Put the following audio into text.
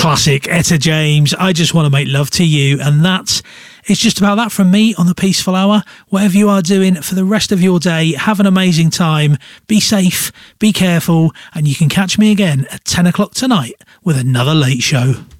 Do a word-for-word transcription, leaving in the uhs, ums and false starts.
classic Etta James, I Just Want to Make Love to You. And that is just about that from me on the Peaceful Hour. Whatever you are doing for the rest of your day, have an amazing time. Be safe, be careful, and you can catch me again at ten o'clock tonight with another late show.